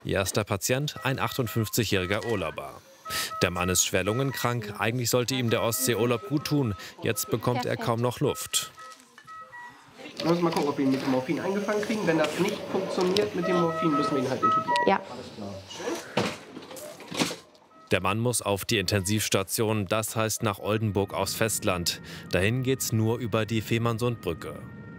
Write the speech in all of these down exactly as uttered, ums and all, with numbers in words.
Erster Patient, ein achtundfünfzigjähriger Urlauber. Der Mann ist schwer lungenkrank. Eigentlich sollte ihm der Ostseeurlaub gut tun. Jetzt bekommt er kaum noch Luft. Ich muss mal gucken, ob wir ihn mit dem Morphin eingefangen kriegen. Wenn das nicht funktioniert mit dem Morphin, müssen wir ihn halt intubieren. Ja. Der Mann muss auf die Intensivstation, das heißt nach Oldenburg aufs Festland. Dahin geht's nur über die Fehmarnsundbrücke.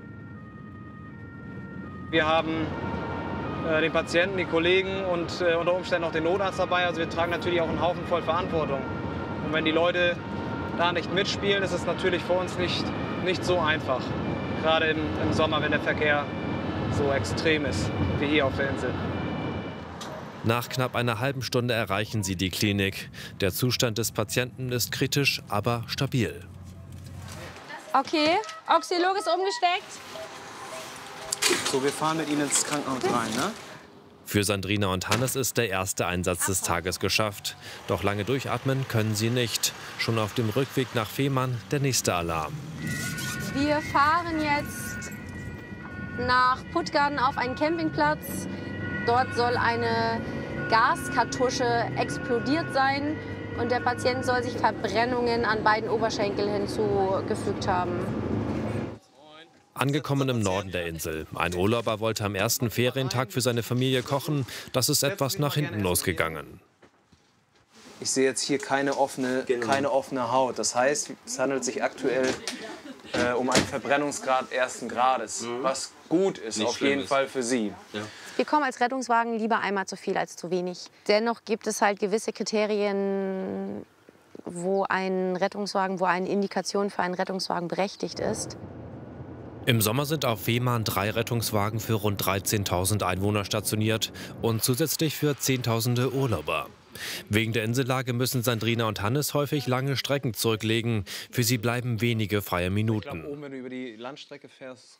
Wir haben äh, den Patienten, die Kollegen und äh, unter Umständen auch den Notarzt dabei. Also wir tragen natürlich auch einen Haufen voll Verantwortung. Und wenn die Leute da nicht mitspielen, ist es natürlich für uns nicht, nicht so einfach. Gerade im, im Sommer, wenn der Verkehr so extrem ist wie hier auf der Insel. Nach knapp einer halben Stunde erreichen sie die Klinik. Der Zustand des Patienten ist kritisch, aber stabil. Okay, Oxylog ist umgesteckt. So, wir fahren mit Ihnen ins Krankenhaus rein, ne? Für Sandrina und Hannes ist der erste Einsatz des Tages geschafft. Doch lange durchatmen können sie nicht. Schon auf dem Rückweg nach Fehmarn der nächste Alarm. Wir fahren jetzt nach Puttgarden auf einen Campingplatz. Dort soll eine Gaskartusche explodiert sein und der Patient soll sich Verbrennungen an beiden Oberschenkeln hinzugefügt haben. Angekommen im Norden der Insel. Ein Urlauber wollte am ersten Ferientag für seine Familie kochen. Das ist etwas nach hinten losgegangen. Ich sehe jetzt hier keine offene, keine offene Haut. Das heißt, es handelt sich aktuell äh, um einen Verbrennungsgrad ersten Grades, mhm. was gut ist, Nicht auf jeden ist. Fall für Sie. Ja. Wir kommen als Rettungswagen lieber einmal zu viel als zu wenig. Dennoch gibt es halt gewisse Kriterien, wo ein Rettungswagen, wo eine Indikation für einen Rettungswagen berechtigt ist. Im Sommer sind auf Fehmarn drei Rettungswagen für rund dreizehntausend Einwohner stationiert und zusätzlich für Zehntausende Urlauber. Wegen der Insellage müssen Sandrina und Hannes häufig lange Strecken zurücklegen. Für sie bleiben wenige freie Minuten. Ich glaub, oben, wenn du über die Landstrecke fährst,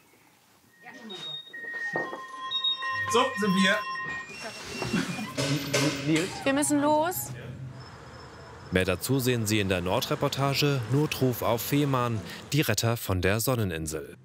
so sind wir. Wir müssen los. Mehr dazu sehen Sie in der Nordreportage Notruf auf Fehmarn, die Retter von der Sonneninsel.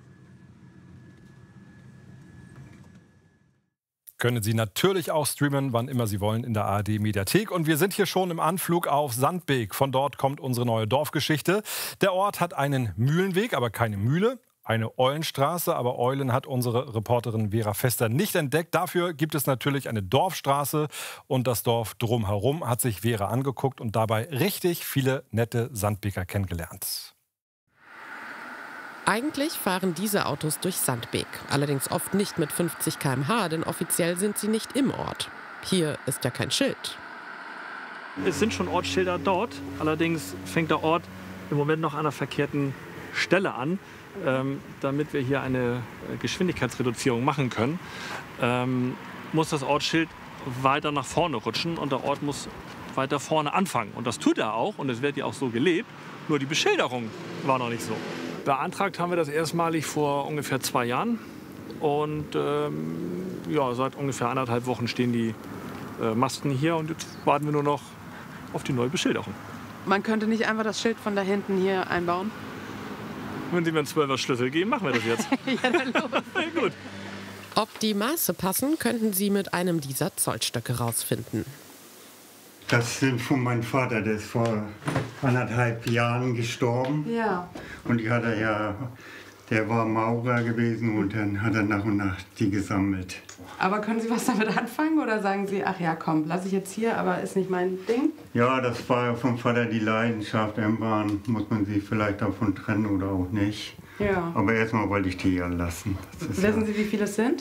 Können Sie natürlich auch streamen, wann immer Sie wollen, in der A R D-Mediathek. Und wir sind hier schon im Anflug auf Sandbeek. Von dort kommt unsere neue Dorfgeschichte. Der Ort hat einen Mühlenweg, aber keine Mühle. Eine Eulenstraße, aber Eulen hat unsere Reporterin Vera Fester nicht entdeckt. Dafür gibt es natürlich eine Dorfstraße und das Dorf drumherum hat sich Vera angeguckt und dabei richtig viele nette Sandbeker kennengelernt. Eigentlich fahren diese Autos durch Sandbeek, allerdings oft nicht mit fünfzig Kilometer pro Stunde, denn offiziell sind sie nicht im Ort. Hier ist ja kein Schild. Es sind schon Ortsschilder dort, allerdings fängt der Ort im Moment noch an der verkehrten Stelle an. Ähm, damit wir hier eine Geschwindigkeitsreduzierung machen können, ähm, muss das Ortsschild weiter nach vorne rutschen und der Ort muss weiter vorne anfangen. Und das tut er auch und es wird ja auch so gelebt, nur die Beschilderung war noch nicht so. Beantragt haben wir das erstmalig vor ungefähr zwei Jahren und ähm, ja, seit ungefähr anderthalb Wochen stehen die äh, Masten hier und jetzt warten wir nur noch auf die neue Beschilderung. Man könnte nicht einfach das Schild von da hinten hier einbauen? Wenn Sie mir einen zwölfer Schlüssel geben, machen wir das jetzt. Ja, dann los. Ja, gut. Ob die Maße passen, könnten Sie mit einem dieser Zollstöcke rausfinden. Das sind von meinem Vater, der ist vor anderthalb Jahren gestorben. Ja. Und die hat er ja, der war Maurer gewesen und dann hat er nach und nach die gesammelt. Aber können Sie was damit anfangen oder sagen Sie, ach ja, komm, lasse ich jetzt hier, aber ist nicht mein Ding? Ja, das war vom Vater die Leidenschaft. Irgendwann muss man sich vielleicht davon trennen oder auch nicht. Ja. Aber erstmal wollte ich die ja lassen. Wissen ja Sie, wie viele es sind?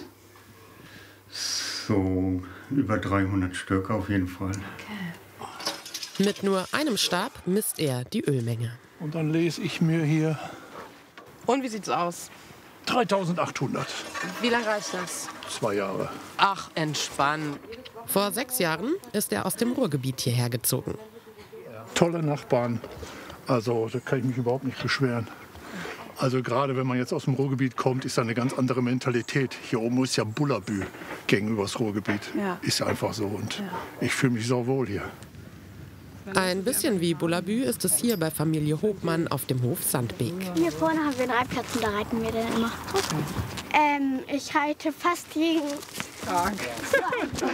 So über dreihundert Stück auf jeden Fall. Okay. Mit nur einem Stab misst er die Ölmenge. Und dann lese ich mir hier Und wie sieht's aus? dreitausendachthundert. Wie lange reicht das? Zwei Jahre. Ach, entspannt. Vor sechs Jahren ist er aus dem Ruhrgebiet hierher gezogen. Tolle Nachbarn. Also da kann ich mich überhaupt nicht beschweren. Also gerade wenn man jetzt aus dem Ruhrgebiet kommt, ist da eine ganz andere Mentalität. Hier oben ist ja Bullabü gegenüber das Ruhrgebiet. Ja. Ist ja einfach so und ja. Ich fühle mich so wohl hier. Ein bisschen wie Bullabü ist es hier bei Familie Hofmann auf dem Hof Sandbeek. Hier vorne haben wir einen Reitplatz und da reiten wir dann immer. Ähm, ich halte fast jeden Tag.